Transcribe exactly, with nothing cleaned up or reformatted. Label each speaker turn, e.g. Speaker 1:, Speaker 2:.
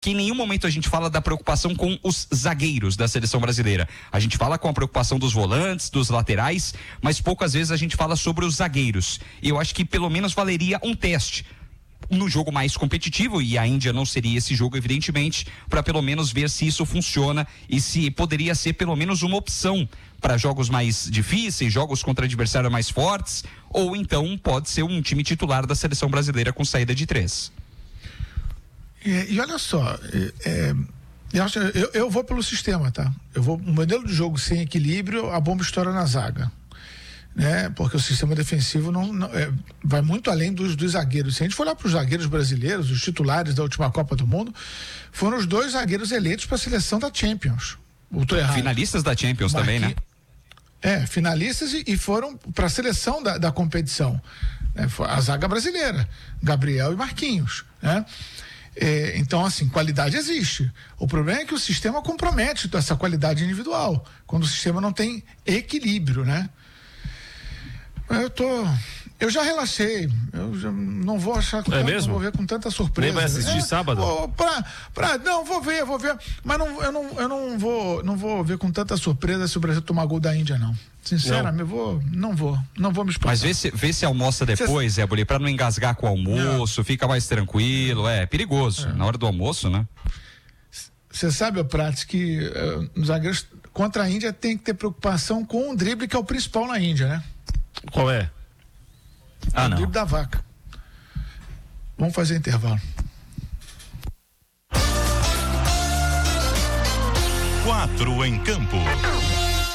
Speaker 1: que em nenhum momento a gente fala da preocupação com os zagueiros da seleção brasileira. A gente fala com a preocupação dos volantes, dos laterais, mas poucas vezes a gente fala sobre os zagueiros. E eu acho que pelo menos valeria um teste no jogo mais competitivo, e a Índia não seria esse jogo, evidentemente, para pelo menos ver se isso funciona e se poderia ser pelo menos uma opção para jogos mais difíceis, jogos contra adversários mais fortes, ou então pode ser um time titular da seleção brasileira com saída de três.
Speaker 2: E, e olha só, é, eu, acho, eu, eu vou pelo sistema, tá? Eu vou, um modelo de jogo sem equilíbrio, a bomba estoura na zaga, né? Porque o sistema defensivo não, não é, vai muito além dos, dos zagueiros. Se a gente for olhar para os zagueiros brasileiros, os titulares da última Copa do Mundo, foram os dois zagueiros eleitos para a seleção da Champions.
Speaker 1: Finalistas da Champions também, né?
Speaker 2: É, finalistas e, e foram para a seleção da, da competição, né? A zaga brasileira, Gabriel e Marquinhos, né? É, então, assim, qualidade existe. O problema é que o sistema compromete essa qualidade individual, quando o sistema não tem equilíbrio, né? Eu tô... Eu já relaxei, eu já não vou achar que
Speaker 3: é mesmo?
Speaker 2: Não vou ver com tanta surpresa.
Speaker 3: Nem vai assistir
Speaker 2: é,
Speaker 3: sábado?
Speaker 2: Vou, pra, pra, não, vou ver, vou ver, mas não, eu, não, eu não, vou, não vou ver com tanta surpresa se o Brasil tomar gol da Índia, não. Sinceramente, eu vou, não vou, não vou me expor.
Speaker 1: Mas vê se, vê se almoça depois, Zé Boli, pra não engasgar com o almoço, não. Fica mais tranquilo, é perigoso, é. Na hora do almoço, né?
Speaker 2: Você sabe, Prats, que uh, os zagueiros contra a Índia tem que ter preocupação com o drible, que é o principal na Índia, né?
Speaker 3: Qual é?
Speaker 1: Ah,
Speaker 2: o
Speaker 1: não.
Speaker 2: drible da vaca. Vamos fazer intervalo.
Speaker 4: Quatro em campo.